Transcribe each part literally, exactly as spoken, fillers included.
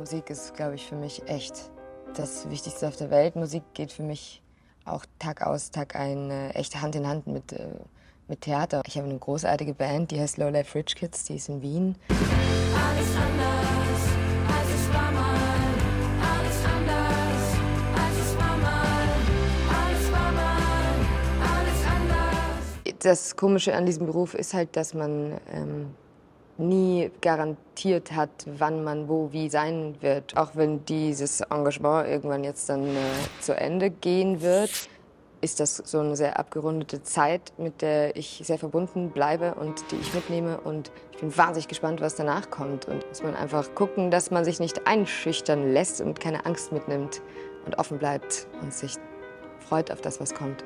Musik ist, glaube ich, für mich echt das Wichtigste auf der Welt. Musik geht für mich auch Tag aus, Tag ein, äh, echt Hand in Hand mit, äh, mit Theater. Ich habe eine großartige Band, die heißt Low Life Rich Kids, die ist in Wien. Alles anders, als es war mal. Alles anders, als es war mal. Alles war mal, alles anders. Das Komische an diesem Beruf ist halt, dass man ähm, nie garantiert hat, wann man wo wie sein wird. Auch wenn dieses Engagement irgendwann jetzt dann äh, zu Ende gehen wird, ist das so eine sehr abgerundete Zeit, mit der ich sehr verbunden bleibe und die ich mitnehme. Und ich bin wahnsinnig gespannt, was danach kommt. Und muss man einfach gucken, dass man sich nicht einschüchtern lässt und keine Angst mitnimmt und offen bleibt und sich freut auf das, was kommt.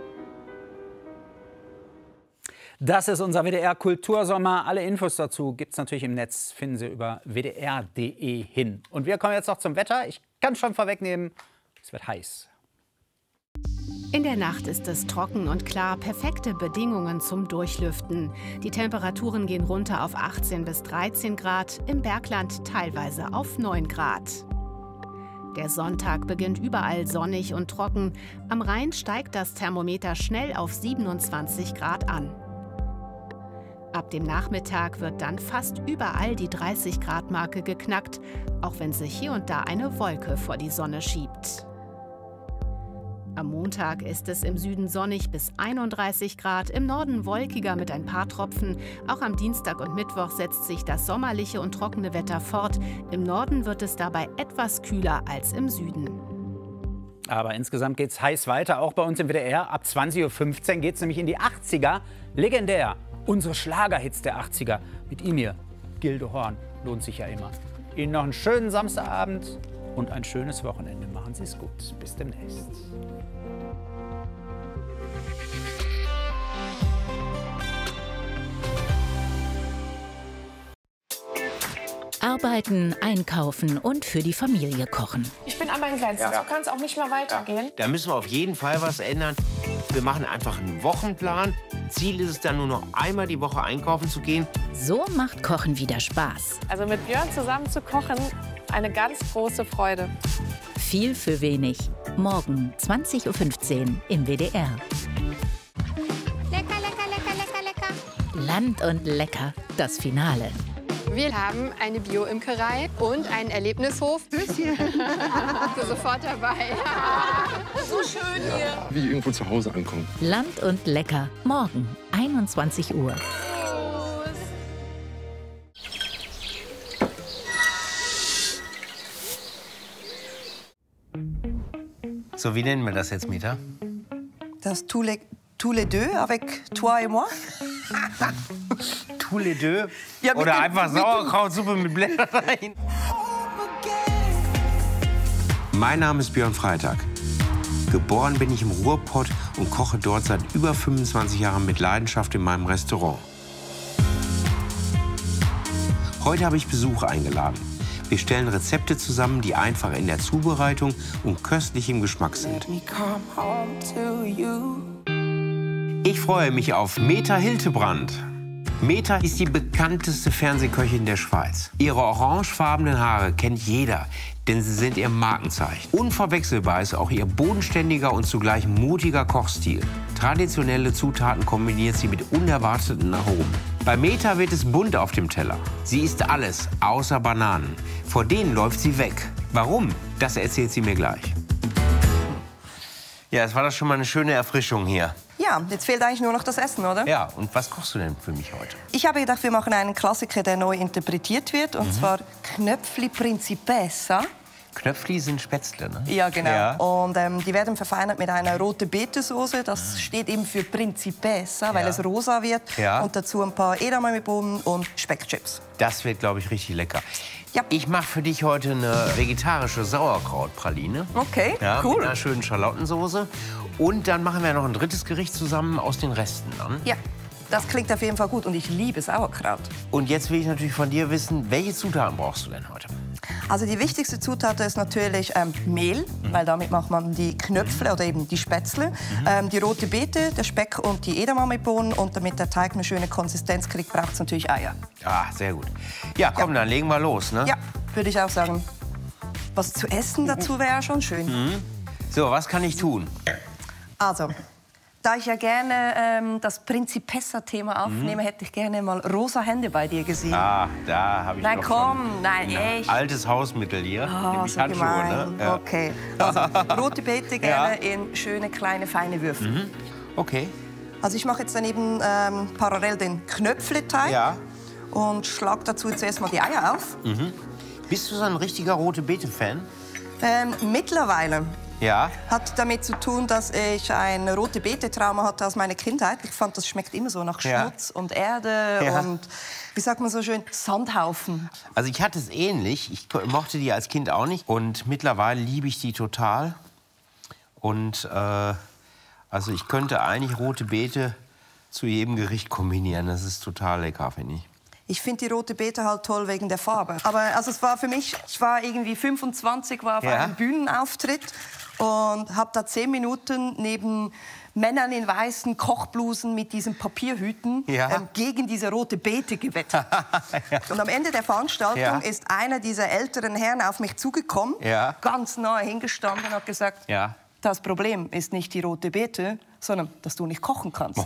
Das ist unser W D R-Kultursommer. Alle Infos dazu gibt es natürlich im Netz. Finden Sie über w d r punkt d e hin. Und wir kommen jetzt noch zum Wetter. Ich kann schon vorwegnehmen, es wird heiß. In der Nacht ist es trocken und klar, perfekte Bedingungen zum Durchlüften. Die Temperaturen gehen runter auf achtzehn bis dreizehn Grad, im Bergland teilweise auf neun Grad. Der Sonntag beginnt überall sonnig und trocken. Am Rhein steigt das Thermometer schnell auf siebenundzwanzig Grad an. Ab dem Nachmittag wird dann fast überall die dreißig Grad Marke geknackt, auch wenn sich hier und da eine Wolke vor die Sonne schiebt. Am Montag ist es im Süden sonnig bis einunddreißig Grad, im Norden wolkiger mit ein paar Tropfen. Auch am Dienstag und Mittwoch setzt sich das sommerliche und trockene Wetter fort. Im Norden wird es dabei etwas kühler als im Süden. Aber insgesamt geht es heiß weiter, auch bei uns im W D R. Ab zwanzig Uhr fünfzehn geht es nämlich in die achtziger. Legendär, unsere Schlagerhits der achtziger. Mit ihm hier, Gildo Horn, lohnt sich ja immer. Ihnen noch einen schönen Samstagabend und ein schönes Wochenende. Machen Sie es gut. Bis demnächst. Arbeiten, einkaufen und für die Familie kochen. Ich bin an meinen Grenzen. Ja. So kann es auch nicht mehr weitergehen. Da müssen wir auf jeden Fall was ändern. Wir machen einfach einen Wochenplan. Ziel ist es dann nur noch einmal die Woche einkaufen zu gehen. So macht Kochen wieder Spaß. Also mit Björn zusammen zu kochen, eine ganz große Freude. Viel für wenig. Morgen zwanzig Uhr fünfzehn im W D R. Lecker, lecker, lecker, lecker, lecker. Land und lecker, das Finale. Wir haben eine Bio-Imkerei und einen Erlebnishof. Höschen. Bin sofort dabei. So schön hier. Wie irgendwo zu Hause ankommen. Land und lecker. Morgen einundzwanzig Uhr. So, wie nennen wir das jetzt, Meta? Das tous les, tous les deux avec toi et moi. Tous les deux? Ja, oder dem, einfach Sauerkrautsuppe mit Blättern rein? Mein Name ist Björn Freitag. Geboren bin ich im Ruhrpott und koche dort seit über fünfundzwanzig Jahren mit Leidenschaft in meinem Restaurant. Heute habe ich Besuch eingeladen. Wir stellen Rezepte zusammen, die einfach in der Zubereitung und köstlich im Geschmack sind. Ich freue mich auf Meta Hiltebrand. Meta ist die bekannteste Fernsehköchin der Schweiz. Ihre orangefarbenen Haare kennt jeder, denn sie sind ihr Markenzeichen. Unverwechselbar ist auch ihr bodenständiger und zugleich mutiger Kochstil. Traditionelle Zutaten kombiniert sie mit unerwarteten Aromen. Bei Meta wird es bunt auf dem Teller. Sie isst alles, außer Bananen. Vor denen läuft sie weg. Warum? Das erzählt sie mir gleich. Ja, es war doch schon mal eine schöne Erfrischung hier. Ja, jetzt fehlt eigentlich nur noch das Essen, oder? Ja, und was kochst du denn für mich heute? Ich habe gedacht, wir machen einen Klassiker, der neu interpretiert wird. Und mhm. zwar Knöpfli Principessa. Knöpfli sind Spätzle, ne? Ja, genau. Ja. Und ähm, die werden verfeinert mit einer roten Betesoße. Das steht eben für Principessa, weil ja. es rosa wird. Ja. Und dazu ein paar Edamamebohnen und Speckchips. Das wird, glaube ich, richtig lecker. Ja. Ich mache für dich heute eine vegetarische Sauerkrautpraline. Okay, ja, cool. Mit einer schönen Schalottensoße. Und dann machen wir noch ein drittes Gericht zusammen aus den Resten an. Ja, das klingt auf jeden Fall gut. Und ich liebe Sauerkraut. Und jetzt will ich natürlich von dir wissen, welche Zutaten brauchst du denn heute? Also die wichtigste Zutat ist natürlich ähm, Mehl, mhm. weil damit macht man die Knöpfle oder eben die Spätzle. Mhm. Ähm, die rote Beete, der Speck und die Edamamebohnen. Und damit der Teig eine schöne Konsistenz kriegt, braucht es natürlich Eier. Ah, sehr gut. Ja, komm, ja. dann legen wir los, ne? Ja, würde ich auch sagen. was zu essen dazu wäre schon schön. Mhm. So, was kann ich tun? Also, da ich ja gerne ähm, das Principessa-Thema aufnehme, mhm. hätte ich gerne mal rosa Hände bei dir gesehen. Ah, da habe ich Nein, doch komm, schon nein, ein echt. altes Hausmittel hier. Oh, Nämlich so Handschuhe, gemein. ne? Ja. Okay, also rote Beete gerne ja. in schöne, kleine, feine Würfel. Mhm. Okay. Also ich mache jetzt daneben ähm, parallel den Knöpfleteig ja. und schlage dazu zuerst mal die Eier auf. Mhm. Bist du so ein richtiger rote Beete-Fan? Ähm, mittlerweile. Ja. Hat damit zu tun, dass ich ein rote Beete-Trauma hatte aus meiner Kindheit. Ich fand, das schmeckt immer so nach Schmutz ja. und Erde ja. und, wie sagt man so schön, Sandhaufen. Also ich hatte es ähnlich. Ich mochte die als Kind auch nicht. Und mittlerweile liebe ich die total. Und äh, also ich könnte eigentlich rote Beete zu jedem Gericht kombinieren. Das ist total lecker, finde ich. Ich finde die rote Beete halt toll wegen der Farbe. Aber also es war für mich, ich war irgendwie fünfundzwanzig, war auf ja. einem Bühnenauftritt und habe da zehn Minuten neben Männern in weißen Kochblusen mit diesen Papierhüten ja. ähm, gegen diese rote Beete gewettet. ja. Und am Ende der Veranstaltung ja. ist einer dieser älteren Herren auf mich zugekommen, ja. ganz nahe hingestanden und hat gesagt, ja. das Problem ist nicht die rote Beete, sondern dass du nicht kochen kannst.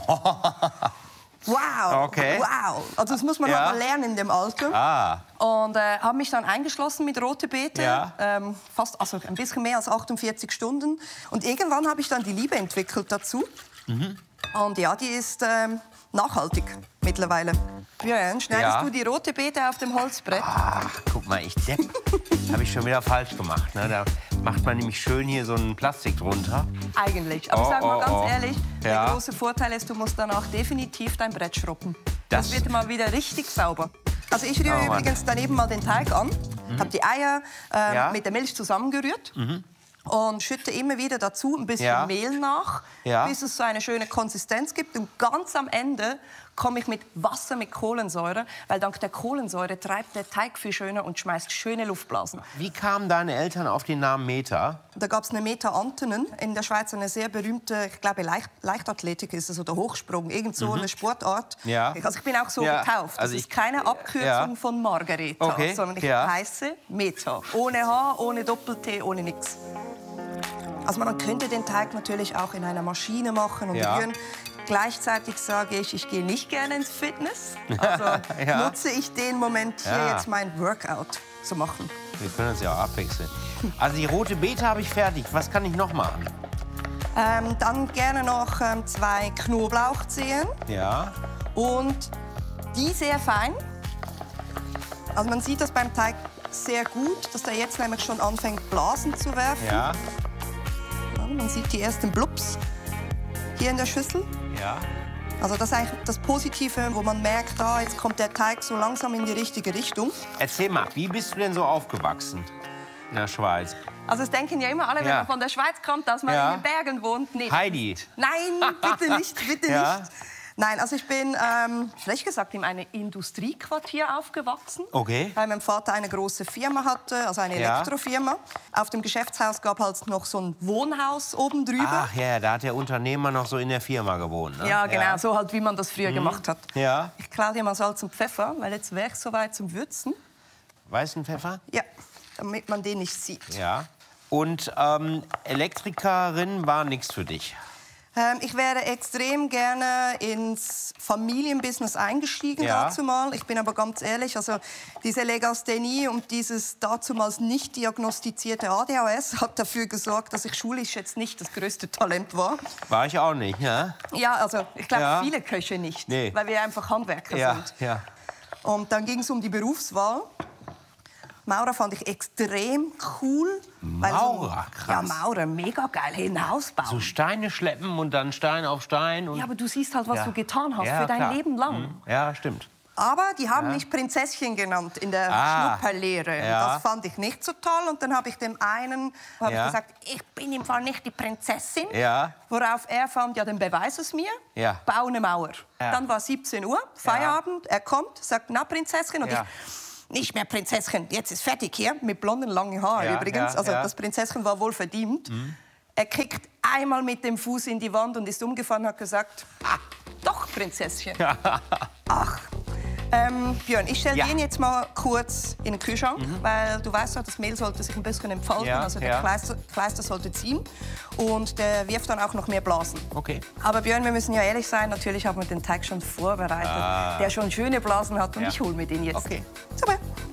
Wow, okay. wow. Also das muss man ja. halt mal lernen in dem Alter. Ah. Und äh, habe mich dann eingeschlossen mit rote Beete, ja. ähm, fast, also ein bisschen mehr als achtundvierzig Stunden. Und irgendwann habe ich dann die Liebe entwickelt dazu. Mhm. Und ja, die ist ähm, nachhaltig mittlerweile. Björn, schneidest ja. du die rote Beete auf dem Holzbrett? Ach, guck mal, ich depp. Das habe ich schon wieder falsch gemacht. Ne? Da macht man nämlich schön hier so ein Plastik drunter. Eigentlich. Aber oh, sag mal oh, ganz oh. ehrlich, ja. der große Vorteil ist, du musst danach definitiv dein Brett schruppen. Das, das wird mal wieder richtig sauber. Also ich rühre oh, übrigens daneben mal den Teig an, mhm. habe die Eier äh, ja. mit der Milch zusammengerührt. Mhm. Und schütte immer wieder dazu ein bisschen ja. Mehl nach, ja. bis es so eine schöne Konsistenz gibt. Und ganz am Ende komme ich mit Wasser mit Kohlensäure, weil dank der Kohlensäure treibt der Teig viel schöner und schmeißt schöne Luftblasen. Wie kamen deine Eltern auf den Namen Meta? Da gab es eine Meta Antonen, in der Schweiz eine sehr berühmte, ich glaube Leicht Leichtathletik ist es, oder Hochsprung, irgend so mhm. eine Sportart. Ja. Also ich bin auch so ja. getauft. Das also ist keine Abkürzung ja. von Margareta, okay. sondern ich ja. heiße Meta. Ohne H, ohne Doppel-T, ohne nix. Also man könnte den Teig natürlich auch in einer Maschine machen und ja. rühren. Gleichzeitig sage ich, ich gehe nicht gerne ins Fitness. Also ja. nutze ich den Moment hier ja. jetzt mein Workout zu machen. Wir können uns ja auch abwechseln. Also die rote Beete habe ich fertig. Was kann ich noch machen? Ähm, dann gerne noch ähm, zwei Knoblauchzehen. Ja. Und die sehr fein. Also man sieht das beim Teig sehr gut, dass er jetzt nämlich schon anfängt, Blasen zu werfen. Ja. Man sieht die ersten Blups hier in der Schüssel. Ja. Also das ist eigentlich das Positive, wo man merkt, ah, jetzt kommt der Teig so langsam in die richtige Richtung. Erzähl mal, wie bist du denn so aufgewachsen in der Schweiz? Also es denken ja immer alle, wenn ja. man von der Schweiz kommt, dass man ja. in den Bergen wohnt. Nee. Heidi. Nein, bitte nicht, bitte ja. nicht. Nein, also ich bin, ähm, schlecht gesagt, in einem Industriequartier aufgewachsen. Okay. Weil mein Vater eine große Firma hatte, also eine ja. Elektrofirma. Auf dem Geschäftshaus gab es halt noch so ein Wohnhaus oben drüber. Ach ja, da hat der Unternehmer noch so in der Firma gewohnt. Ne? Ja, genau, ja. so halt, wie man das früher mhm. gemacht hat. Ja. Ich klaue dir mal Salz und Pfeffer, weil jetzt wäre ich soweit zum Würzen. Weißen Pfeffer? Ja, damit man den nicht sieht. Ja. Und ähm, Elektrikerin war nichts für dich? Ähm, ich wäre extrem gerne ins Familienbusiness eingestiegen ja. dazumal. Ich bin aber ganz ehrlich, also diese Legasthenie und dieses dazumals nicht diagnostizierte A D H S hat dafür gesorgt, dass ich schulisch jetzt nicht das größte Talent war. War ich auch nicht, ja? Ja, also ich glaube ja. viele Köche nicht, nee. weil wir einfach Handwerker ja. sind. Ja. Und dann ging es um die Berufswahl. Maurer fand ich extrem cool. Maurer, so, krass. Ja, Maurer, mega geil. Hey, ein Haus bauen. So Steine schleppen und dann Stein auf Stein. Und ja, aber du siehst halt, was ja. du getan hast ja, für dein klar. Leben lang. Mhm. Ja, stimmt. Aber die haben ja. mich Prinzesschen genannt in der ah. Schnupperlehre. Ja. Das fand ich nicht so toll. Und dann habe ich dem einen hab ja. ich gesagt, ich bin im Fall nicht die Prinzessin. Ja. Worauf er fand, ja, dann beweis es mir. Ja. Bau eine Mauer. Ja. Dann war siebzehn Uhr, Feierabend. Ja. Er kommt, sagt, na, Prinzessin. Und ja. ich... Nicht mehr Prinzessin, jetzt ist fertig hier, mit blonden, langen Haaren ja, übrigens. Ja, also ja. das Prinzessin war wohl verdient. Mhm. Er kickt einmal mit dem Fuß in die Wand und ist umgefallen und hat gesagt, ah, doch, Prinzesschen. Ach, Ähm, Björn, ich stelle Ja. den jetzt mal kurz in den Kühlschrank, Mhm. weil du weißt ja, das Mehl sollte sich ein bisschen entfalten, Ja, also der ja. Kleister, Kleister sollte ziehen und der wirft dann auch noch mehr Blasen. Okay. Aber Björn, wir müssen ja ehrlich sein, natürlich haben wir den Teig schon vorbereitet, Ah. der schon schöne Blasen hat und Ja. ich hole mir den jetzt. Okay. Super.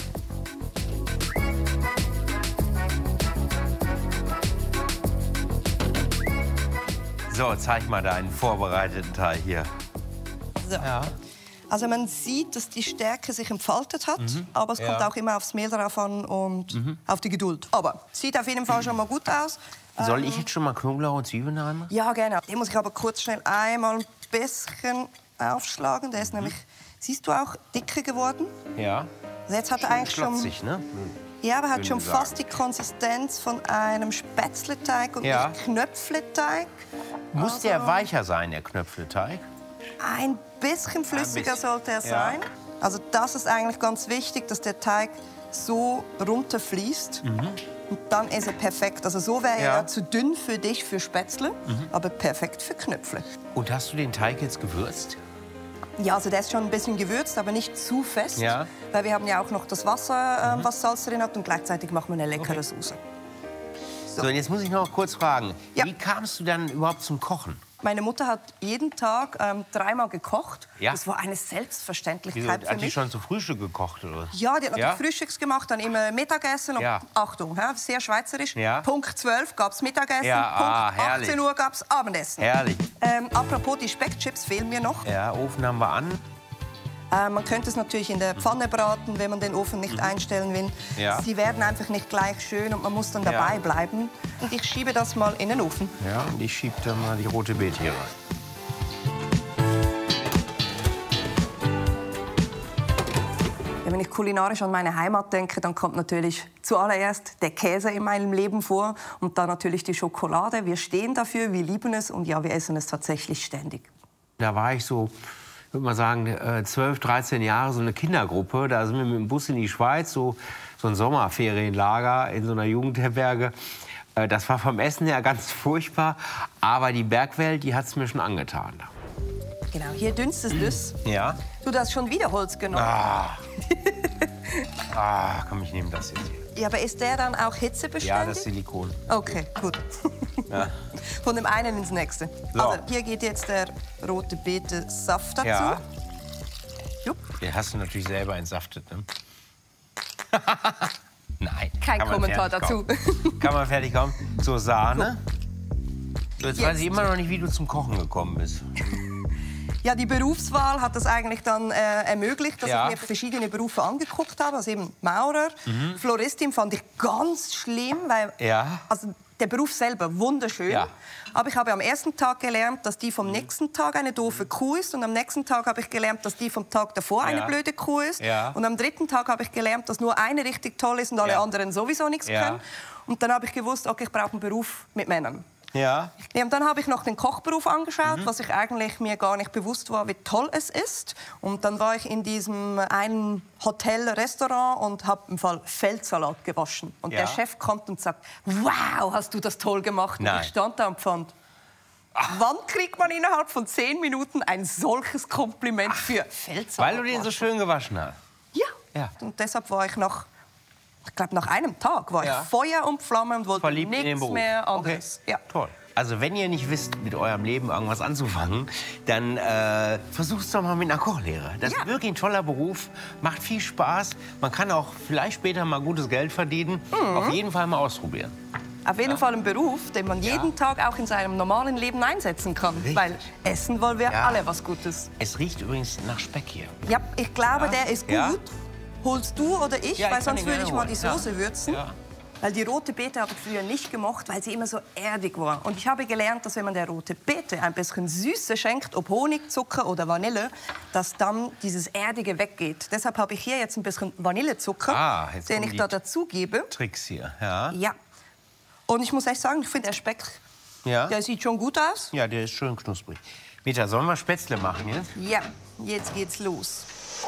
So, zeig mal deinen vorbereiteten Teig hier. So. Ja. Also man sieht, dass die Stärke sich entfaltet hat, Mhm. aber es kommt Ja. auch immer aufs Mehl drauf an und Mhm. auf die Geduld. Aber sieht auf jeden Fall schon mal gut aus. Soll Ähm, ich jetzt schon mal Knoblauch und Zwiebeln reinmachen? Ja, genau. Den muss ich aber kurz schnell einmal ein bisschen aufschlagen. Der ist nämlich, siehst du auch, dicker geworden. Ja. Also jetzt hat er eigentlich schon, Schlotzig, ne? ja, aber hat Würde schon ich sagen. fast die Konsistenz von einem Spätzleteig und Ja. nicht Knöpfleteig. Muss Also der weicher sein, der Knöpfelteig? Ein bisschen flüssiger bisschen. sollte er Ja. sein. Also das ist eigentlich ganz wichtig, dass der Teig so runterfließt. Mhm. Und dann ist er perfekt. Also so wäre Ja. er zu dünn für dich, für Spätzle, Mhm. aber perfekt für Knöpfle. Und hast du den Teig jetzt gewürzt? Ja, also der ist schon ein bisschen gewürzt, aber nicht zu fest. Ja. Mhm. Weil wir haben ja auch noch das Wasser, äh, was Salz drin hat und gleichzeitig machen wir eine leckere Soße. So. und jetzt muss ich noch kurz fragen. Ja. Wie kamst du dann überhaupt zum Kochen? Meine Mutter hat jeden Tag ähm, dreimal gekocht. Ja. Das war eine Wieso, Selbstverständlichkeit für hat die mich. schon zu Frühstück gekocht, oder? Ja, die hat Ja? natürlich Frühstücks gemacht, dann immer Mittagessen. Und Ja. Achtung, ja, sehr schweizerisch. Ja. Punkt zwölf gab es Mittagessen, Ja, ah, Punkt herrlich. achtzehn Uhr gab es Abendessen. Herrlich. Ähm, apropos, die Speckchips fehlen mir noch. Ja, Ofen haben wir an. Äh, man könnte es natürlich in der Pfanne braten, wenn man den Ofen nicht einstellen will. Mhm. Ja. Sie werden einfach nicht gleich schön und man muss dann dabei Ja. bleiben. Und ich schiebe das mal in den Ofen. Ja, und ich schieb da mal die rote Beete hier rein. Ja, wenn ich kulinarisch an meine Heimat denke, dann kommt natürlich zuallererst der Käse in meinem Leben vor und dann natürlich die Schokolade. Wir stehen dafür, wir lieben es und ja, wir essen es tatsächlich ständig. Da war ich so, ich würde mal sagen, äh, zwölf, dreizehn Jahre, so eine Kindergruppe. Da sind wir mit dem Bus in die Schweiz, so, so ein Sommerferienlager in so einer Jugendherberge. Äh, Das war vom Essen her ganz furchtbar, aber die Bergwelt, die hat es mir schon angetan. Genau, hier dünstet es. Ja? Du hast schon wieder Holz genommen. Ah, ah komm, ich nehme das jetzt hier. Ja, aber ist der dann auch hitzebeständig? Ja, das Silikon. Okay, gut. Ja. Von dem einen ins nächste. So. Also, hier geht jetzt der rote Beete-Saft dazu. Ja. Jupp. Den hast du natürlich selber entsaftet, ne? Nein. Kein kann man Kommentar fertig dazu. Kommen. Kann man fertig kommen. So, Sahne. So, jetzt, Jetzt. weiß ich immer noch nicht, wie du zum Kochen gekommen bist. Ja, die Berufswahl hat das eigentlich dann äh, ermöglicht, dass Ja. ich mir verschiedene Berufe angeguckt habe. Also eben Maurer, Mhm. Floristin fand ich ganz schlimm, weil Ja. also der Beruf selber wunderschön. Ja. Aber ich habe am ersten Tag gelernt, dass die vom nächsten Tag eine doofe Kuh ist. Und am nächsten Tag habe ich gelernt, dass die vom Tag davor eine Ja. blöde Kuh ist. Ja. Und am dritten Tag habe ich gelernt, dass nur eine richtig toll ist und alle Ja. anderen sowieso nichts Ja. können. Und dann habe ich gewusst, okay, ich brauche einen Beruf mit Männern. Ja. Ja, und dann habe ich noch den Kochberuf angeschaut, Mhm. was ich eigentlich mir gar nicht bewusst war, wie toll es ist. Und dann war ich in diesem einen Hotel, Restaurant und habe im Fall Feldsalat gewaschen. Und Ja. der Chef kommt und sagt, wow, hast du das toll gemacht. Nein. Und ich stand da und fand, wann kriegt man innerhalb von zehn Minuten ein solches Kompliment für Feldsalat? Weil du den so schön gewaschen hast. Ja. Ja. Und deshalb war ich nach, ich glaube, nach einem Tag war Ja. ich Feuer und Flamme und wollte Verliebt in den nichts Beruf. mehr anderes. Okay. Ja. Toll. Also wenn ihr nicht wisst, mit eurem Leben irgendwas anzufangen, dann äh, versucht's doch mal mit einer Kochlehre. Das Ja. ist wirklich ein toller Beruf, macht viel Spaß. Man kann auch vielleicht später mal gutes Geld verdienen. Mhm. Auf jeden Fall mal ausprobieren. Auf jeden Fall ein Beruf, den man jeden Tag auch in seinem normalen Leben einsetzen kann. Richtig. Weil essen wollen wir Ja. alle was Gutes. Es riecht übrigens nach Speck hier. Ja, ich glaube, Ja. der ist gut. Ja. Holst du oder ich? Ja, ich weil kann sonst ihn würde gerne ich mal holen. die Soße Ja. würzen. Ja. Weil die rote Beete habe ich früher nicht gemocht, weil sie immer so erdig war. Und ich habe gelernt, dass wenn man der rote Beete ein bisschen Süße schenkt, ob Honig, Zucker oder Vanille, dass dann dieses Erdige weggeht. Deshalb habe ich hier jetzt ein bisschen Vanillezucker, Ah, jetzt den kommen ich die da dazugebe. Tricks hier. Ja. Ja. Und ich muss echt sagen, ich finde der Speck, Ja. der sieht schon gut aus. Ja, der ist schön knusprig. Meta, sollen wir Spätzle machen jetzt? Ja, jetzt geht's los.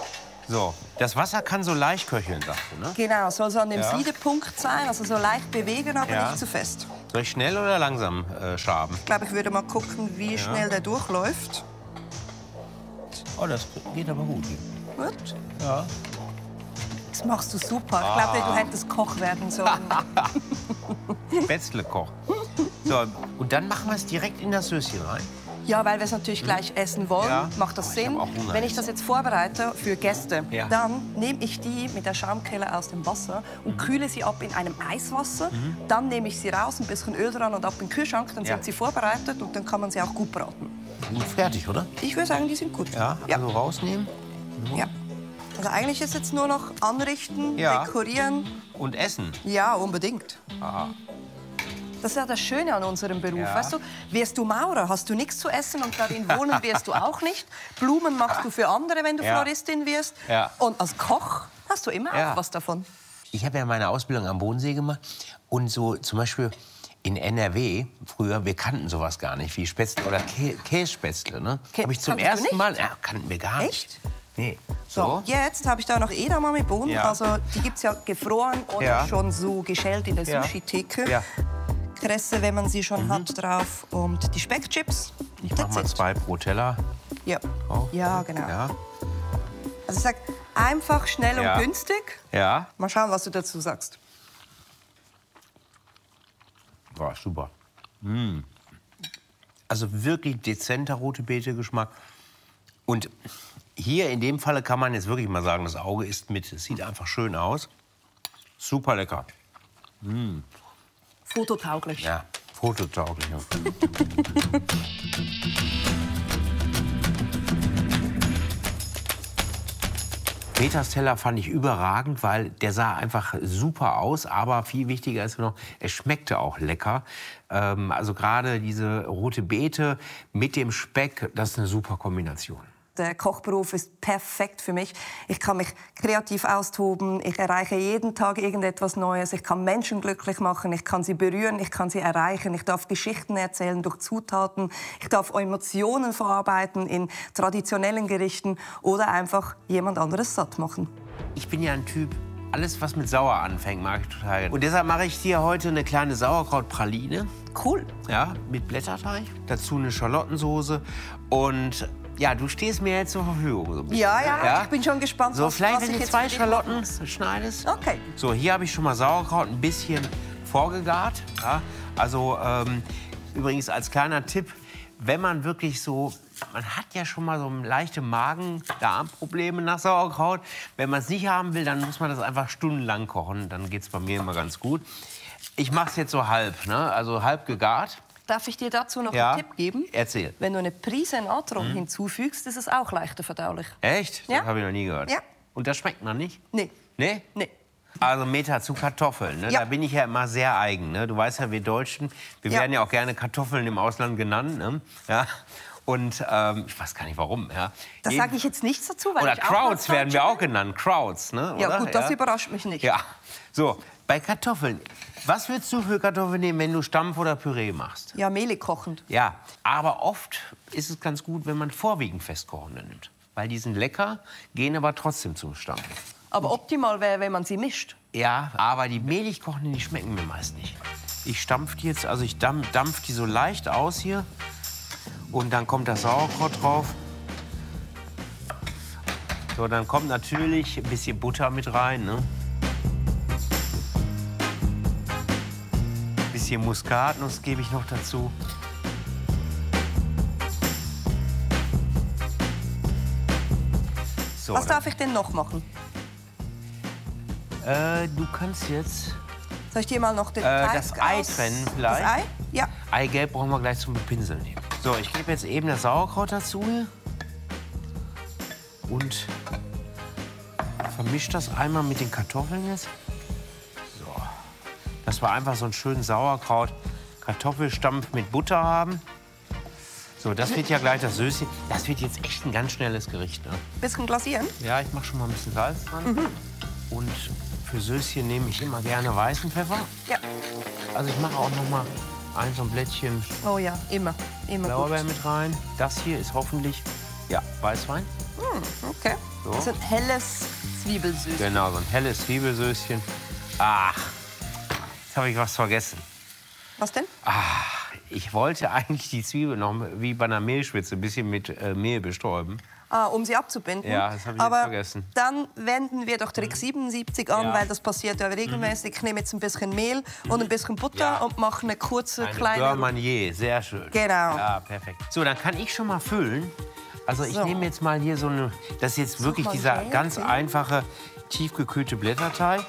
So, das Wasser kann so leicht köcheln, sagst du, ne? Genau, soll so an dem Ja. Siedepunkt sein, also so leicht bewegen, aber Ja. nicht zu fest. Soll ich schnell oder langsam äh, schaben? Ich glaube, ich würde mal gucken, wie Ja. schnell der durchläuft. Oh, das geht aber gut. Gut. Ja. Das machst du super. Ich glaube, du hättest Koch werden sollen. Spätzle-Koch. So, und dann machen wir es direkt in das Söschen rein. Ja, weil wir es natürlich gleich essen wollen, Ja. macht das Oh, ich Sinn. hab auch Hunger Wenn ich jetzt. das jetzt vorbereite für Gäste, Ja. dann nehme ich die mit der Schaumkelle aus dem Wasser und Mhm. kühle sie ab in einem Eiswasser. Dann nehme ich sie raus, ein bisschen Öl dran und ab in den Kühlschrank. Dann Ja. sind sie vorbereitet und dann kann man sie auch gut braten. Gut fertig, oder? Ich würde sagen, die sind gut. Ja, Ja. also rausnehmen. Ja. Also eigentlich ist jetzt nur noch anrichten, Ja. dekorieren. Und essen. Ja, unbedingt. Aha. Das ist ja das Schöne an unserem Beruf. Ja. Weißt du, wirst du Maurer, hast du nichts zu essen und darin wohnen wirst du auch nicht. Blumen machst du für andere, wenn du Ja. Floristin wirst. Ja. Und als Koch hast du immer Ja. auch was davon. Ich habe ja meine Ausbildung am Bodensee gemacht. Und so zum Beispiel in N R W früher, wir kannten sowas gar nicht, wie Spätzle oder Kä Kässpätzle. Ne? Kä- Habe ich zum kanntest du ersten nicht? Mal, ja, kannten wir gar nicht. Nee. So, So. jetzt habe ich da noch Edamame-Bohnen. Ja. Also die gibt es ja gefroren oder Ja. schon so geschält in der Ja. Sushi-Theke. Ja. Kresse, wenn man sie schon hat, drauf. Und die Speckchips. Ich mach mal zwei pro Teller. Ja. Oh. Ja, genau. Ja. Also ich sag einfach, schnell Ja. und günstig. Ja. Mal schauen, was du dazu sagst. War super. Mm. Also wirklich dezenter rote Beete-Geschmack. Und hier in dem Falle kann man jetzt wirklich mal sagen, das Auge ist mit. Es sieht einfach schön aus. Super lecker. Mm. Fototauglich. Ja, fototauglich. Metas Teller fand ich überragend, weil der sah einfach super aus. Aber viel wichtiger ist noch, es schmeckte auch lecker. Ähm, also gerade diese rote Beete mit dem Speck, das ist eine super Kombination. Der Kochberuf ist perfekt für mich. Ich kann mich kreativ austoben. Ich erreiche jeden Tag irgendetwas Neues. Ich kann Menschen glücklich machen. Ich kann sie berühren. Ich kann sie erreichen. Ich darf Geschichten erzählen durch Zutaten. Ich darf Emotionen verarbeiten in traditionellen Gerichten oder einfach jemand anderes satt machen. Ich bin ja ein Typ, alles was mit Sauer anfängt, mag ich total gerne. Und deshalb mache ich dir heute eine kleine Sauerkrautpraline. Cool. Ja, mit Blätterteig. Dazu eine Schalottensoße. Und ja, du stehst mir jetzt zur Verfügung. So ein bisschen, Ja, ja, ne? ich bin schon gespannt, So, was, vielleicht, was wenn ich du jetzt zwei für dich Schalotten machen muss. schneidest. Okay. So, hier habe ich schon mal Sauerkraut ein bisschen vorgegart. Ja? Also ähm, übrigens als kleiner Tipp, wenn man wirklich so, man hat ja schon mal so leichte Magen-Darm-Probleme nach Sauerkraut. Wenn man es nicht haben will, dann muss man das einfach stundenlang kochen. Dann geht es bei mir immer ganz gut. Ich mache es jetzt so halb, ne? Also halb gegart. Darf ich dir dazu noch Ja. einen Tipp geben? Erzähl. Wenn du eine Prise Natron hinzufügst, ist es auch leichter verdaulich. Echt? Ja. Das habe ich noch nie gehört. Ja. Und das schmeckt man nicht? Nee. Nee? Nee. Also Meta zu Kartoffeln, ne? Ja. Da bin ich ja immer sehr eigen. Ne? Du weißt ja, wir Deutschen, wir Ja. werden ja auch gerne Kartoffeln im Ausland genannt. Ne? Ja? Und ähm, ich weiß gar nicht warum. Ja? Da Jeden- sage ich jetzt nichts dazu, weil Oder ich auch Krauts nach werden wir Deutsch auch genannt. Krauts, ne? bin. Ja Oder? gut, das überrascht mich nicht. Ja. So, bei Kartoffeln. Was würdest du für Kartoffeln nehmen, wenn du Stampf oder Püree machst? Ja, mehlig kochend. Ja, aber oft ist es ganz gut, wenn man vorwiegend festkochende nimmt. Weil die sind lecker, gehen aber trotzdem zum Stampf. Aber optimal wäre, wenn man sie mischt. Ja, aber die mehlig kochenden, die schmecken mir meist nicht. Ich stampf die jetzt, also ich dampf, dampf die so leicht aus hier. Und dann kommt das Sauerkraut drauf. So, dann kommt natürlich ein bisschen Butter mit rein, ne? Ein bisschen Muskatnuss gebe ich noch dazu. So, Was dann- darf ich denn noch machen? Äh, du kannst jetzt Soll ich dir mal noch den Äh, Teig das Ei aus- trennen vielleicht? Das Ei? Ja. Eigelb brauchen wir gleich zum Bepinseln nehmen. So, ich gebe jetzt eben das Sauerkraut dazu hier. Und vermische das einmal mit den Kartoffeln jetzt. So. Dass wir einfach so einen schönen Sauerkraut-Kartoffelstampf mit Butter haben. So, das wird ja gleich das Söschen. Das wird jetzt echt ein ganz schnelles Gericht. Ne? Bisschen glasieren? Ja, ich mache schon mal ein bisschen Salz dran. Und für Söschen nehme ich immer gerne weißen Pfeffer. Ja. Also ich mache auch noch mal ein so ein Blättchen Oh ja, immer. Immer Blaubeer gut. mit rein. Das hier ist hoffentlich, ja, Weißwein. Hm, okay. So. Das ist ein helles Zwiebelsüß. Genau, so ein helles Zwiebelsöschen. Ach, jetzt habe ich was vergessen. Was denn? Ach, ich wollte eigentlich die Zwiebel noch wie bei einer Mehlschwitze ein bisschen mit äh, Mehl bestäuben. Ah, um sie abzubinden. Ja, das habe ich Aber jetzt vergessen. dann wenden wir doch Trick siebenundsiebzig an, Ja. weil das passiert ja regelmäßig. Ich nehme jetzt ein bisschen Mehl und ein bisschen Butter Ja. und mache eine kurze, Eine kleine... Beurre Manier, sehr schön. Genau. Ja, perfekt. So, dann kann ich schon mal füllen. Also ich So. nehme jetzt mal hier so eine, das ist jetzt wirklich mal dieser her, ganz ja. einfache, tiefgekühlte Blätterteig.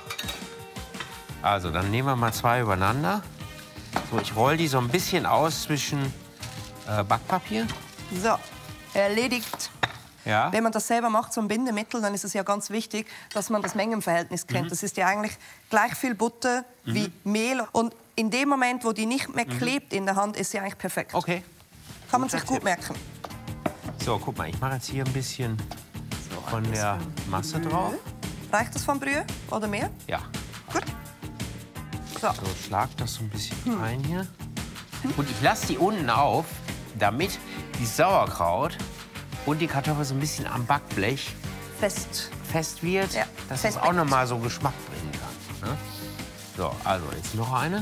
Also dann nehmen wir mal zwei übereinander. So, ich roll die so ein bisschen aus zwischen äh, Backpapier. So, erledigt. Ja. Wenn man das selber macht, so ein Bindemittel, dann ist es ja ganz wichtig, dass man das Mengenverhältnis kennt. Mhm. Das ist ja eigentlich gleich viel Butter wie Mehl. Und in dem Moment, wo die nicht mehr klebt in der Hand, ist sie eigentlich perfekt. Mhm. Okay. Kann man Guter sich gut Tipp. merken. So, guck mal, ich mache jetzt hier ein bisschen von der Masse drauf. Reicht das von Brühe oder mehr? Ja. Gut. So. So, schlag das so ein bisschen rein hier. Und ich lasse die unten auf, damit die Sauerkraut und die Kartoffel so ein bisschen am Backblech Fest. fest wird, Ja, dass fest es auch noch mal so Geschmack bringen kann. Ne? So, also jetzt noch eine.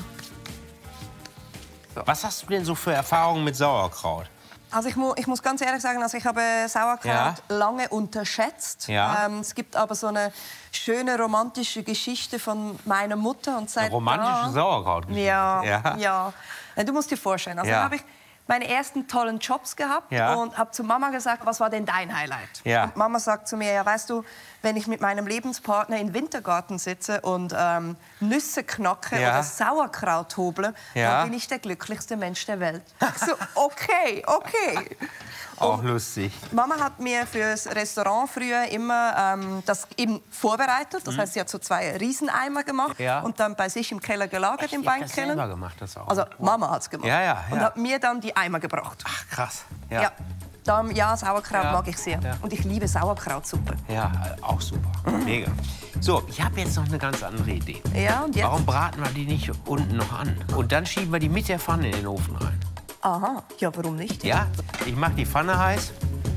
So. Was hast du denn so für Erfahrungen mit Sauerkraut? Also ich, mu ich muss ganz ehrlich sagen, also ich habe Sauerkraut Ja. lange unterschätzt. Ja. Ähm, es gibt aber so eine schöne romantische Geschichte von meiner Mutter. Und seit Eine romantische da- Sauerkrautgeschichte? Ja, Ja. ja. Ja, du musst dir vorstellen, also Ja. dann habe ich meine ersten tollen Jobs gehabt Ja. und habe zu Mama gesagt, was war denn dein Highlight? Ja. Und Mama sagt zu mir, ja, weißt du, wenn ich mit meinem Lebenspartner im Wintergarten sitze und ähm, Nüsse knacke Ja. oder Sauerkraut hoble, Ja. dann bin ich der glücklichste Mensch der Welt. Ich so, okay, okay. Auch lustig. Mama hat mir fürs Restaurant früher immer ähm, das eben vorbereitet. Das heißt, sie hat so zwei Rieseneimer gemacht Mhm. Ja. und dann bei sich im Keller gelagert im Ihr habt das Weinkeller. selber gemacht, das auch? Also Mama hat's gemacht. Ja, ja, Und ja. hat mir dann die Eimer gebracht. Ach, krass. Ja. Ja, Dann, ja, Sauerkraut Ja. mag ich sehr. Ja. Und ich liebe Sauerkrautsuppe. ja äh, auch super. Mega. So, ich habe jetzt noch eine ganz andere Idee. Ja, und jetzt? Warum braten wir die nicht unten noch an? Und dann schieben wir die mit der Pfanne in den Ofen rein. Aha, ja, warum nicht? Ja, ich mache die Pfanne heiß.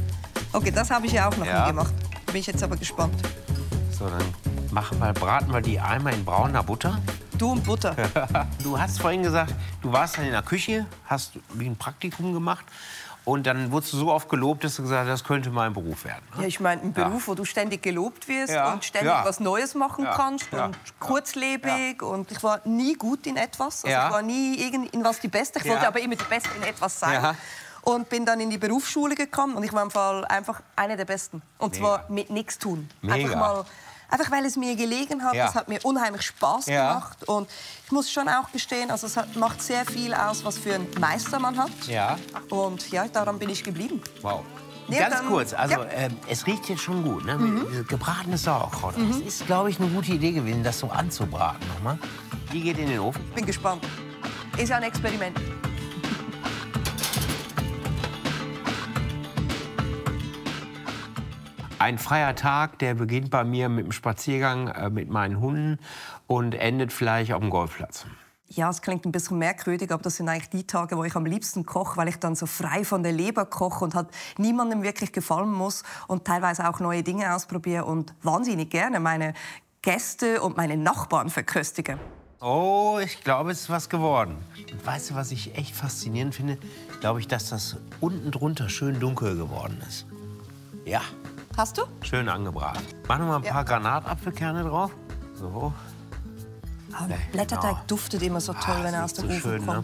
Okay, das habe ich ja auch noch Ja. nie gemacht. Bin ich jetzt aber gespannt. So, dann machen wir, braten wir die einmal in brauner Butter. Du und Butter. Du hast vorhin gesagt, du warst dann in der Küche, hast wie ein Praktikum gemacht. Und dann wurdest du so oft gelobt, dass du gesagt hast, das könnte mein Beruf werden. Ne? Ja, ich meine, ein Beruf, Ja. wo du ständig gelobt wirst Ja. und ständig Ja. was Neues machen Ja. kannst Ja. und kurzlebig. Und ich war nie gut in etwas. Also Ja. ich war nie irgend- in was die Beste. Ich Ja. wollte aber immer die Beste in etwas sein. Ja. Und bin dann in die Berufsschule gekommen und ich war im Fall einfach eine der Besten. Und Mega. zwar mit nichts tun. Mega. Einfach mal, einfach weil es mir gelegen hat. Ja. Das hat mir unheimlich Spaß Ja. gemacht. Und ich muss schon auch gestehen, also es hat, macht sehr viel aus, was für einen Meister man hat. Ja, Und ja, daran bin ich geblieben. wow. Ja, Ganz dann- kurz, also ja. ähm, es riecht jetzt schon gut, ne? Mit gebratenes Sauerkraut. Das ist, glaube ich, eine gute Idee gewesen, das so anzubraten nochmal. Die geht in den Ofen. Bin gespannt. Ist ja ein Experiment. Ein freier Tag, der beginnt bei mir mit dem Spaziergang äh, mit meinen Hunden und endet vielleicht auf dem Golfplatz. Ja, es klingt ein bisschen merkwürdig, aber das sind eigentlich die Tage, wo ich am liebsten koche, weil ich dann so frei von der Leber koche und halt niemandem wirklich gefallen muss und teilweise auch neue Dinge ausprobiere und wahnsinnig gerne meine Gäste und meine Nachbarn verköstige. Oh, ich glaube, es ist was geworden. Und weißt du, was ich echt faszinierend finde? Glaube ich, dass das unten drunter schön dunkel geworden ist. Ja, Hast du? schön angebraten. Mach noch mal ein Ja. paar Granatapfelkerne drauf. So. Ah, Nee, Blätterteig genau. duftet immer so toll, Ah, wenn er das aus dem riecht Ofen so schön, ne?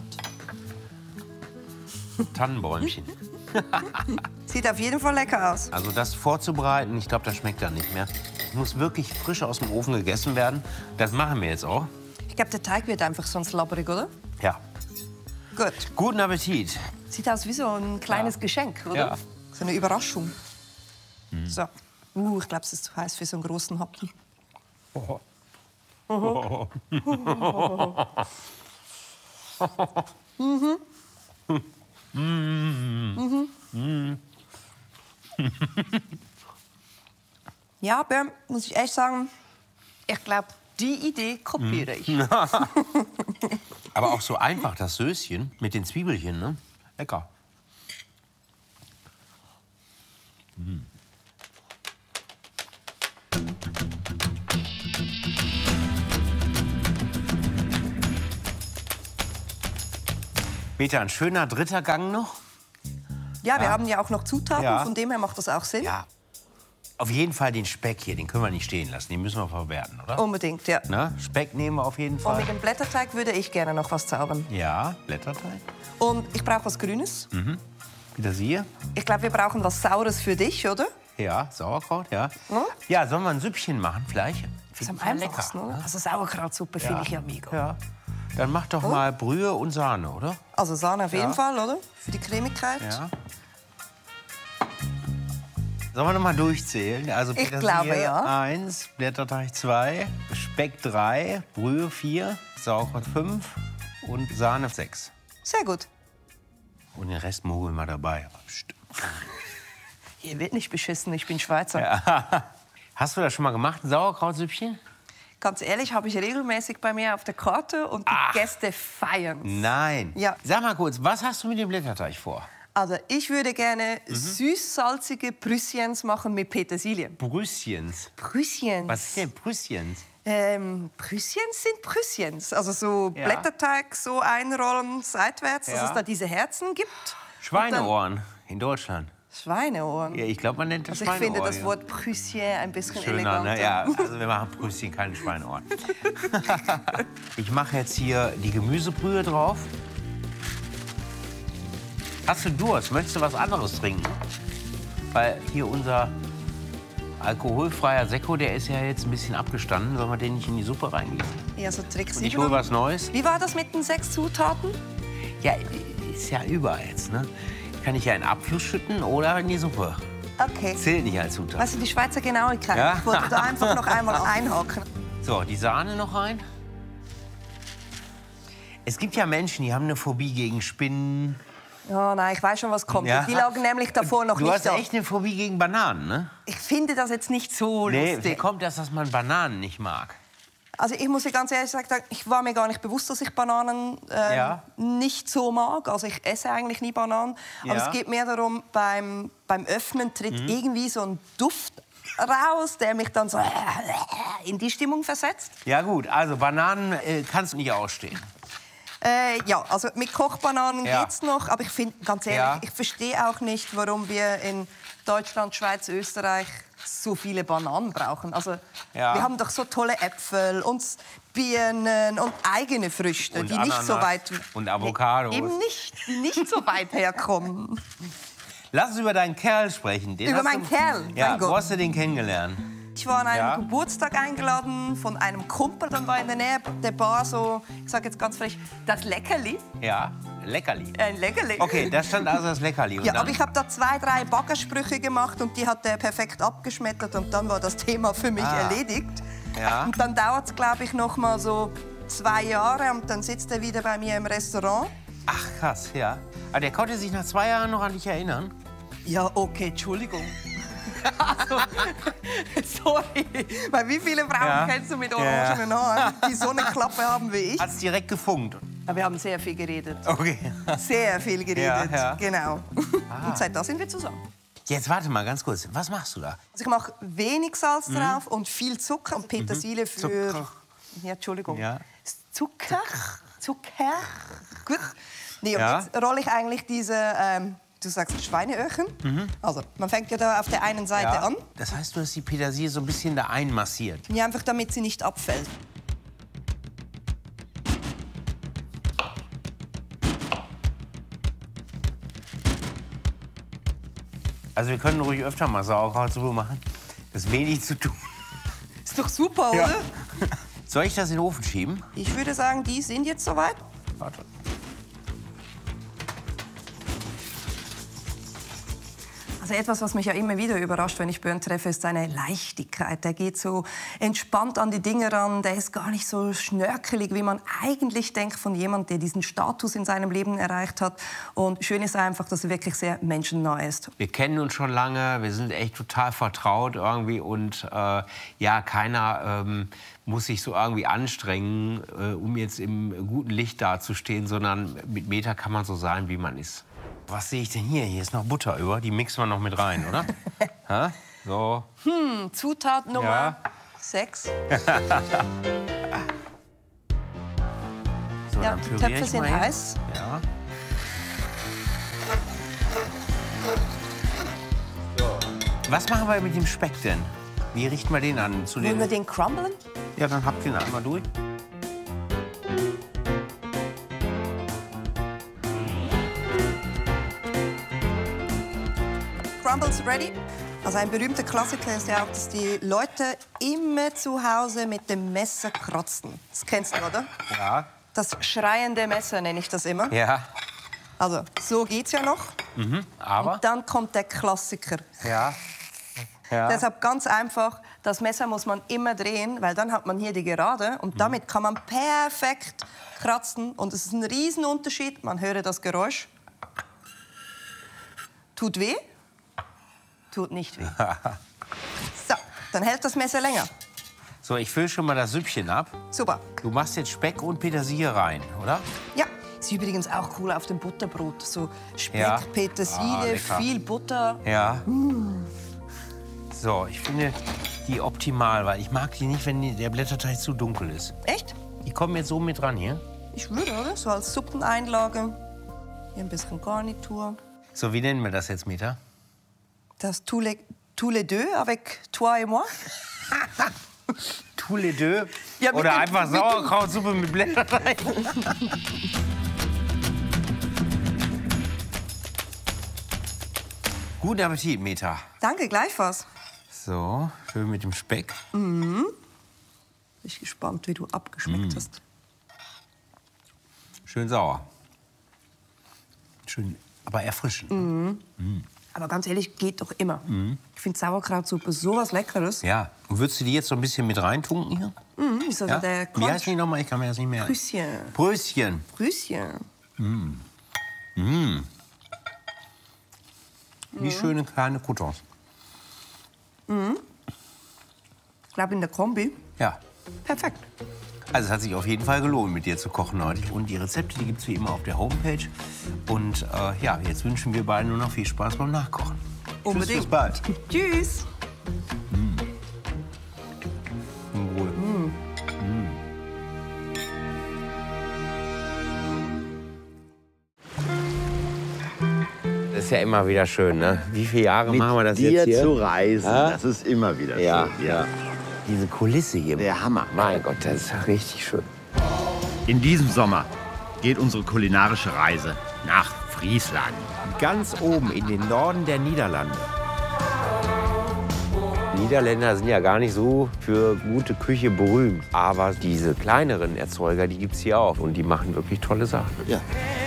kommt. Tannenbäumchen. Sieht auf jeden Fall lecker aus. Also das vorzubereiten, ich glaube, das schmeckt dann nicht mehr. Es muss wirklich frisch aus dem Ofen gegessen werden. Das machen wir jetzt auch. Ich glaube, der Teig wird einfach sonst labberig, oder? Ja. Gut. Guten Appetit. Sieht aus wie so ein kleines Ja. Geschenk, oder? Ja. So eine Überraschung. So. Uh, ich glaube, es ist zu heiß für so einen großen Happen. Mhm. Mhm. Mhm. Ja, Björn, muss ich echt sagen, ich glaube, die Idee kopiere ich. Aber auch so einfach, das Söschen mit den Zwiebelchen, ne? Lecker. Mm. Meta, ein schöner dritter Gang noch? Ja, wir Ja. haben ja auch noch Zutaten, Ja. von dem her macht das auch Sinn. Ja. Auf jeden Fall den Speck hier, den können wir nicht stehen lassen. Den müssen wir verwerten, oder? Unbedingt, ja. Na, Speck nehmen wir auf jeden Und Fall. mit dem Blätterteig würde ich gerne noch was zaubern. Ja, Blätterteig. Und ich brauche was Grünes. Mhm. Petersilie. Ich glaube, wir brauchen was Saures für dich, oder? Ja, Sauerkraut, ja. Hm? Ja, sollen wir ein Süppchen machen vielleicht? Das ist am Find ich ja einfachsten, lecker, oder? ne? Also Sauerkrautsuppe finde ich ja mega. Ja. Dann mach doch Oh. mal Brühe und Sahne, oder? Also Sahne auf jeden Ja. Fall, oder? Für die Cremigkeit. Ja. Sollen wir noch mal durchzählen? Also Ich Petersilie glaube, ja. eins, Blätterteig zwei, Speck drei, Brühe vier, Sauerkraut fünf und Sahne sechs. Sehr gut. Und den Rest mogeln wir dabei. Psst. Hier wird nicht beschissen, ich bin Schweizer. Ja. Hast du das schon mal gemacht, ein Sauerkrautsüppchen? Ganz ehrlich, habe ich regelmäßig bei mir auf der Karte und die Ach. Gäste feiern. Nein. Ja. Sag mal kurz, was hast du mit dem Blätterteig vor? Also ich würde gerne Mhm. süß-salzige Brüsschens machen mit Petersilie. Brüsschens. Brüsschens. Was ist denn Brüsschens? Ähm, Brüsschens sind Brüsschens. Also so Ja. Blätterteig so einrollen seitwärts, dass Ja. es da diese Herzen gibt. Schweineohren in Deutschland. Schweineohren. Ja, ich glaube, man nennt das Also ich Schweineohren. finde das ja. Wort Brüsschen ein bisschen Schöner, eleganter. ne? Ja, also wir machen Brüsschen, keine Schweineohren. Ich mache jetzt hier die Gemüsebrühe drauf. Hast du Durst? Möchtest du was anderes trinken? Weil hier unser alkoholfreier Sekko, der ist ja jetzt ein bisschen abgestanden. Sollen wir den nicht in die Suppe reingießen? Ja, so Tricks. Und ich hole was Neues. Wie war das mit den sechs Zutaten? Ja, ist ja über jetzt, ne? Kann ich ja in Abfluss schütten oder in die Suppe. Okay. Zählt nicht als Zutat. Weißt du, die Schweizer Genauigkeit. Ja. Ich wollte da einfach noch einmal einhaken. So, die Sahne noch rein. Es gibt ja Menschen, die haben eine Phobie gegen Spinnen. Ja, nein, ich weiß schon, was kommt. Ja. Die lagen nämlich davor noch Du nicht hast da. echt eine Phobie gegen Bananen, ne? Ich finde das jetzt nicht so Nee, wie lustig. kommt das, dass man Bananen nicht mag? Also ich muss dir ganz ehrlich sagen, ich war mir gar nicht bewusst, dass ich Bananen ähm, Ja. nicht so mag. Also ich esse eigentlich nie Bananen. Aber Ja. es geht mehr darum, beim, beim Öffnen tritt Mhm. irgendwie so ein Duft raus, der mich dann so in die Stimmung versetzt. Ja gut, also Bananen äh, kannst du nicht ausstehen. Äh, ja, also mit Kochbananen Ja. geht's noch, aber ich finde, ganz ehrlich, Ja. ich verstehe auch nicht, warum wir in Deutschland, Schweiz, Österreich so viele Bananen brauchen. Also Ja. wir haben doch so tolle Äpfel und Birnen und eigene Früchte, Und die nicht so Ananas weit und Avocados. eben nicht, die nicht so weit herkommen. Lass uns über deinen Kerl sprechen. Den Über hast meinen du, Kerl? Ja, Mein wo Gott. hast du den kennengelernt? Ich war an einem Ja. Geburtstag eingeladen von einem Kumpel, dann war in der Nähe der Bar so, ich sage jetzt ganz frech, das Leckerli. Ja, Leckerli. Ein Leckerli. Okay, da stand also das Leckerli. Und Ja, dann? aber ich habe da zwei, drei Baggersprüche gemacht und die hat er perfekt abgeschmettert und dann war das Thema für mich Ah. erledigt. Ja. Und dann dauert es, glaube ich, noch mal so zwei Jahre und dann sitzt er wieder bei mir im Restaurant. Ach krass, ja. Aber der konnte sich nach zwei Jahren noch an dich erinnern? Ja, okay, Entschuldigung. Also, sorry, weil wie viele Frauen Ja. kennst du mit Ja. orangenen Haaren, die so eine Klappe haben wie ich? Hat's direkt gefunkt? Ja, wir haben sehr viel geredet. Okay. Sehr viel geredet, Ja, ja. genau. Und seit da sind wir zusammen. Jetzt warte mal ganz kurz. Was machst du da? Also ich mache wenig Salz Mhm. drauf und viel Zucker und Petersilie Mhm. für... Zucker. Ja, Entschuldigung. Ja. Zucker? Zucker? Gut. Nee, und Ja. jetzt rolle ich eigentlich diese, ähm, du sagst Schweineöhrchen. Mhm. Also man fängt ja da auf der einen Seite Ja. an. Das heißt, du hast die Petersilie so ein bisschen da einmassiert. Ja, einfach damit sie nicht abfällt. Also wir können ruhig öfter mal Sauerkrautsuppe machen. Das ist wenig zu tun. Ist doch super, Ja. oder? Soll ich das in den Ofen schieben? Ich würde sagen, die sind jetzt soweit. Warte. Also etwas, was mich ja immer wieder überrascht, wenn ich Björn treffe, ist seine Leichtigkeit. Der geht so entspannt an die Dinge ran. Der ist gar nicht so schnörkelig, wie man eigentlich denkt von jemandem, der diesen Status in seinem Leben erreicht hat. Und schön ist einfach, dass er wirklich sehr menschennah ist. Wir kennen uns schon lange, wir sind echt total vertraut irgendwie und äh, ja, keiner ähm, muss sich so irgendwie anstrengen, äh, um jetzt im guten Licht dazustehen, sondern mit Meta kann man so sein, wie man ist. Was sehe ich denn hier? Hier ist noch Butter über, die mixen wir noch mit rein, oder? Ha? So. Hm, Zutat Nummer Ja. sechs. So, Ja, dann die püriere Töpfe ich sind mal hier. heiß. Ja. Was machen wir mit dem Speck denn? Wie richten wir den an? Zu Wollen den... wir den crumblen? Ja, dann habt ihr ihn einmal durch. Crumbles ready. Also ein berühmter Klassiker ist ja auch, dass die Leute immer zu Hause mit dem Messer kratzen. Das kennst du, oder? Ja. Das schreiende Messer nenne ich das immer. Ja. Also, so geht's ja noch. Mhm, aber? Und dann kommt der Klassiker. Ja. Ja. Deshalb ganz einfach, das Messer muss man immer drehen, weil dann hat man hier die Gerade und damit kann man perfekt kratzen. Und es ist ein Riesenunterschied. Man höre das Geräusch. Tut weh, tut nicht weh. So, dann hält das Messer länger. So, ich fülle schon mal das Süppchen ab. Super. Du machst jetzt Speck und Petersilie rein, oder? Ja. Ist übrigens auch cool auf dem Butterbrot. So Speck, Ja. Petersilie, Ah, lecker. viel Butter. Ja. Mm. So, ich finde die optimal, weil ich mag die nicht, wenn die, der Blätterteig zu dunkel ist. Echt? Die kommen jetzt so mit dran hier. Ich würde, oder? So als Suppeneinlage. Hier ein bisschen Garnitur. So, wie nennen wir das jetzt, Meta? Das tous les, tous les deux avec toi et moi. Tous les deux? Ja, mit Oder dem- einfach mit dem- Sauerkrautsuppe mit Blätterteig? Guten Appetit, Meta. Danke, gleichfalls. So, schön mit dem Speck. Mhm. Bin ich gespannt, wie du abgeschmeckt Mm. hast. Schön sauer. Schön, aber erfrischend. Mhm. Mm. Aber ganz ehrlich, geht doch immer. Mhm. Ich finde Sauerkrautsuppe sowas Leckeres. Ja, und würdest du die jetzt so ein bisschen mit reintunken hier? Mhm, ist also Ja? der Wie heißt die nochmal? Ich kann mir das nicht mehr... Brüsschen. Bröschen. Brüsschen. Mm. Mm. Wie Mhm. schöne kleine Croutons. Mhm. Ich glaube, in der Kombi. Ja. Perfekt. Also es hat sich auf jeden Fall gelohnt, mit dir zu kochen heute. Und die Rezepte, die gibt es wie immer auf der Homepage. Und äh, ja, jetzt wünschen wir beiden nur noch viel Spaß beim Nachkochen. Unbedingt. Tschüss, bis bald. Tschüss. Mm. In Ruhe. Mm. Mm. Das ist ja immer wieder schön, ne? Wie viele Jahre Mit machen wir das dir jetzt hier? zu reisen, Ja? das ist immer wieder Ja, schön. ja. Diese Kulisse hier. Der Hammer. Mein Gott, das ist ja richtig schön. In diesem Sommer geht unsere kulinarische Reise nach Friesland. Ganz oben in den Norden der Niederlande. Niederländer sind ja gar nicht so für gute Küche berühmt. Aber diese kleineren Erzeuger, die gibt es hier auch. Und die machen wirklich tolle Sachen. Ja.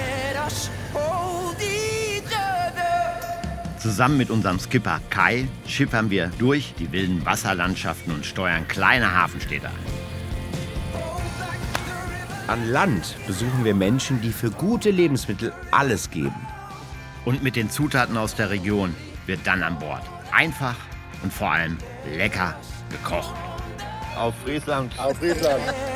Zusammen mit unserem Skipper Kai schippern wir durch die wilden Wasserlandschaften und steuern kleine Hafenstädte an. An Land besuchen wir Menschen, die für gute Lebensmittel alles geben. Und mit den Zutaten aus der Region wird dann an Bord einfach und vor allem lecker gekocht. Auf Friesland. Auf Friesland.